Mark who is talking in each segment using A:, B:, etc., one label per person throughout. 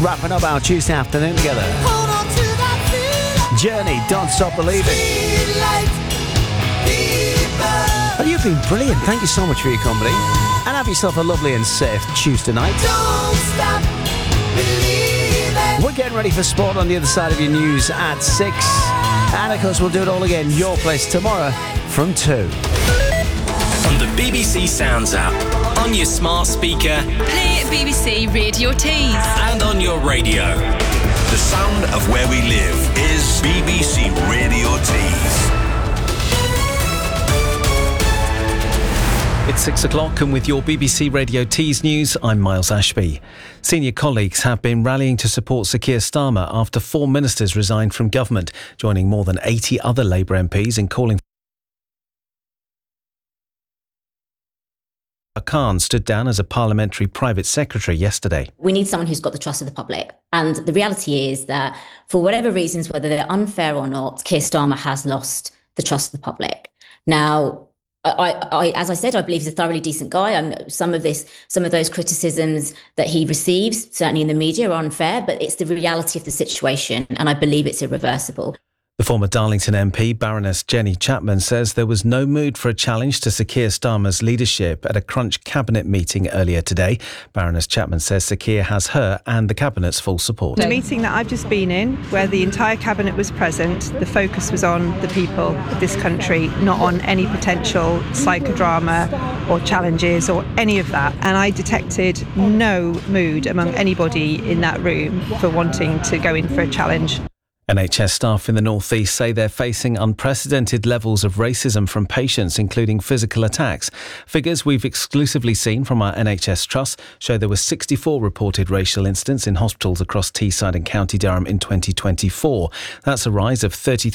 A: wrapping up our Tuesday afternoon together.
B: Hold on to that feeling.
A: Journey, Don't Stop Believing.
B: Street lights, people.
A: Oh, you've been brilliant. Thank you so much for your company. And have yourself a lovely and safe Tuesday night.
B: Don't stop believing.
A: We're getting ready for sport on the other side of your news at 6. And of course, we'll do it all again, your place, tomorrow from 2.
C: On the BBC Sounds app, on your smart speaker,
D: Play BBC Radio Tees.
C: and on your radio.
E: The sound of where we live is BBC Radio Tees.
F: It's 6 o'clock, and with your BBC Radio Tees news, I'm Miles Ashby. Senior colleagues have been rallying to support Sir Keir Starmer after 4 ministers resigned from government, joining more than 80 other Labour MPs in calling. Khan stood down as a parliamentary private secretary yesterday.
G: We need someone who's got the trust of the public. And the reality is that for whatever reasons, whether they're unfair or not, Keir Starmer has lost the trust of the public. Now, as I said, I believe he's a thoroughly decent guy. Some of those criticisms that he receives, certainly in the media, are unfair, but it's the reality of the situation, and I believe it's irreversible.
F: The former Darlington MP, Baroness Jenny Chapman, says there was no mood for a challenge to Sir Keir Starmer's leadership at a Crunch cabinet meeting earlier today. Baroness Chapman says Sir Keir has her and the cabinet's full support.
H: The meeting that I've just been in, where the entire cabinet was present, the focus was on the people of this country, not on any potential psychodrama or challenges or any of that. And I detected no mood among anybody in that room for wanting to go in for a challenge.
F: NHS staff in the North East say they're facing unprecedented levels of racism from patients, including physical attacks. Figures we've exclusively seen from our NHS Trust show there were 64 reported racial incidents in hospitals across Teesside and County Durham in 2024. That's a rise of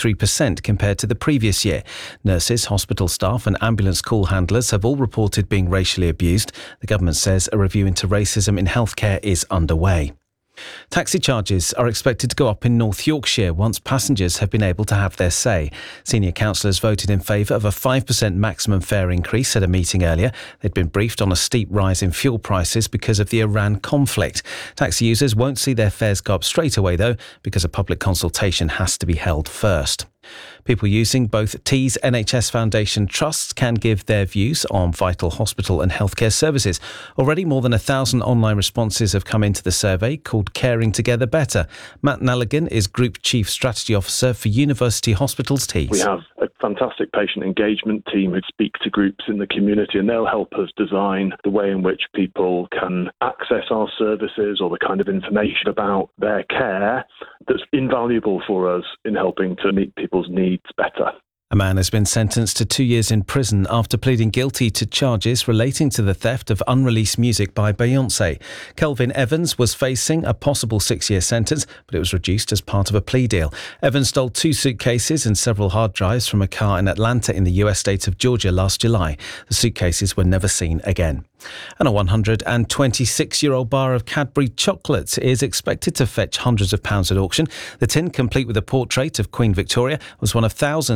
F: 33% compared to the previous year. Nurses, hospital staff and ambulance call handlers have all reported being racially abused. The government says a review into racism in healthcare is underway. Taxi charges are expected to go up in North Yorkshire once passengers have been able to have their say. Senior councillors voted in favour of a 5% maximum fare increase at a meeting earlier. They'd been briefed on a steep rise in fuel prices because of the Iran conflict. Taxi users won't see their fares go up straight away, though, because a public consultation has to be held first. People using both Tees NHS Foundation trusts can give their views on vital hospital and healthcare services. Already more than 1,000 online responses have come into the survey called Caring Together Better. Matt Nalligan is Group Chief Strategy Officer for University Hospitals Tees.
I: We have a fantastic patient engagement team who speak to groups in the community, and they'll help us design the way in which people can access our services or the kind of information about their care that's invaluable for us in helping to meet people's needs better.
F: A man has been sentenced to 2 years in prison after pleading guilty to charges relating to the theft of unreleased music by Beyoncé. Kelvin Evans was facing a possible 6-year sentence, but it was reduced as part of a plea deal. Evans stole 2 suitcases and several hard drives from a car in Atlanta in the US state of Georgia last July. The suitcases were never seen again. And a 126-year-old bar of Cadbury chocolate is expected to fetch hundreds of pounds at auction. The tin, complete with a portrait of Queen Victoria, was one of thousands